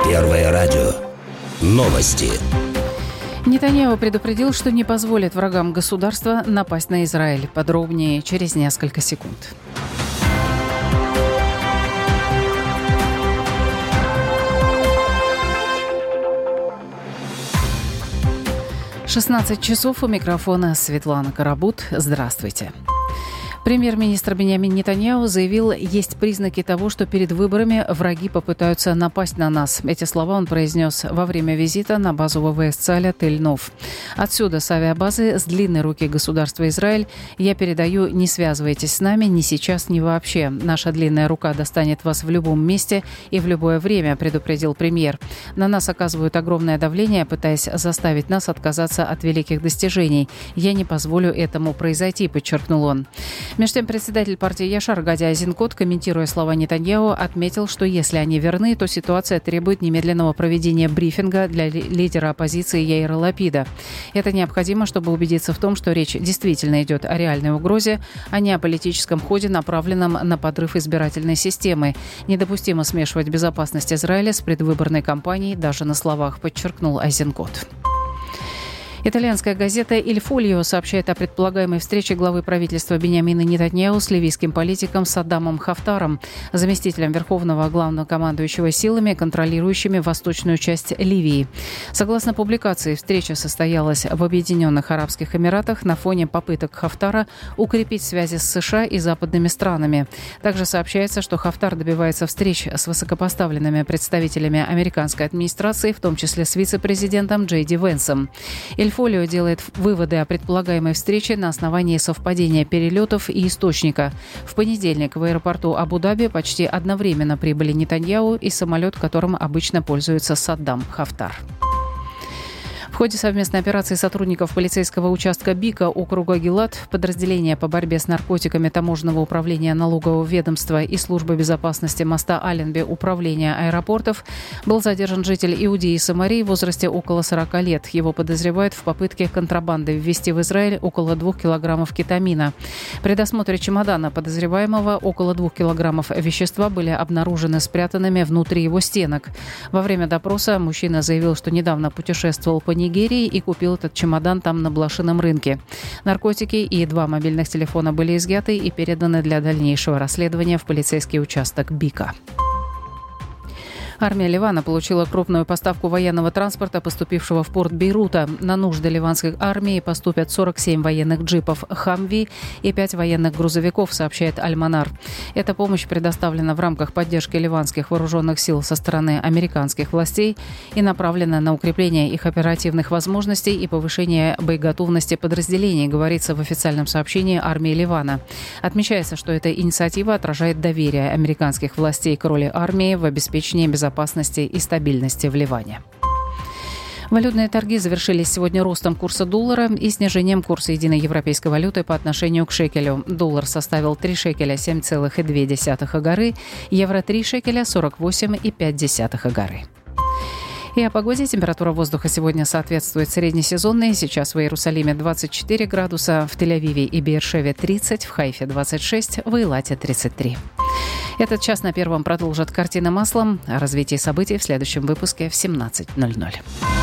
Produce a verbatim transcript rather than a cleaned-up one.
Первое радио. Новости. Нетаньяху предупредил, что не позволит врагам государства напасть на Израиль. Подробнее через несколько секунд. шестнадцать часов, у микрофона Светлана Карабут. Здравствуйте. Премьер-министр Биньямин Нетаньяху заявил, есть признаки того, что перед выборами враги попытаются напасть на нас. Эти слова он произнес во время визита на базу ВВС Цаля Тель-Нов. Отсюда, с авиабазы, с длинной руки государства Израиль, я передаю: не связывайтесь с нами ни сейчас, ни вообще. Наша длинная рука достанет вас в любом месте и в любое время, предупредил премьер. На нас оказывают огромное давление, пытаясь заставить нас отказаться от великих достижений. Я не позволю этому произойти, подчеркнул он. Между тем, председатель партии Яшар Гади Айзенкот, комментируя слова Нетаньяху, отметил, что если они верны, то ситуация требует немедленного проведения брифинга для лидера оппозиции Яира Лапида. Это необходимо, чтобы убедиться в том, что речь действительно идет о реальной угрозе, а не о политическом ходе, направленном на подрыв избирательной системы. Недопустимо смешивать безопасность Израиля с предвыборной кампанией даже на словах, подчеркнул Айзенкот. Итальянская газета «Иль Фольо» сообщает о предполагаемой встрече главы правительства Биньямина Нетаньяху с ливийским политиком Саддамом Хафтаром, заместителем верховного главнокомандующего силами, контролирующими восточную часть Ливии. Согласно публикации, встреча состоялась в Объединенных Арабских Эмиратах на фоне попыток Хафтара укрепить связи с США и западными странами. Также сообщается, что Хафтар добивается встреч с высокопоставленными представителями американской администрации, в том числе с вице-президентом Джей Ди Венсом. «Иль Фольо» делает выводы о предполагаемой встрече на основании совпадения перелетов и источника. В понедельник в аэропорту Абу-Даби почти одновременно прибыли Нетаньяху и самолет, которым обычно пользуется Саддам Хафтар. В ходе совместной операции сотрудников полицейского участка Бика округа Гилад, подразделения по борьбе с наркотиками Таможенного управления налогового ведомства и службы безопасности моста Алленби управления аэропортов был задержан житель Иудеи и Самарии в возрасте около сорока лет. Его подозревают в попытке контрабанды ввести в Израиль около двух килограммов кетамина. При досмотре чемодана подозреваемого около двух килограммов вещества были обнаружены спрятанными внутри его стенок. Во время допроса мужчина заявил, что недавно путешествовал по Нигерии и купил этот чемодан там на блошином рынке. Наркотики и два мобильных телефона были изъяты и переданы для дальнейшего расследования в полицейский участок Бика. Армия Ливана получила крупную поставку военного транспорта, поступившего в порт Бейрута. На нужды ливанской армии поступят сорок семь военных джипов «Хамви» и пять военных грузовиков, сообщает Аль-Манар. Эта помощь предоставлена в рамках поддержки ливанских вооруженных сил со стороны американских властей и направлена на укрепление их оперативных возможностей и повышение боеготовности подразделений, говорится в официальном сообщении армии Ливана. Отмечается, что эта инициатива отражает доверие американских властей к роли армии в обеспечении безопасности безопасности и стабильности в Ливане. Валютные торги завершились сегодня ростом курса доллара и снижением курса единой европейской валюты по отношению к шекелю. Доллар составил три шекеля семь целых две десятых агары, евро три шекеля сорок восемь и пять десятых агары. И о погоде. Температура воздуха сегодня соответствует среднесезонной. Сейчас в Иерусалиме двадцать четыре градуса, в Тель-Авиве и Беэр-Шеве тридцать, в Хайфе двадцать шесть, в Эйлате тридцать три. Этот час на Первом продолжит «Картина маслом». О развитии событий в следующем выпуске в семнадцать ноль ноль.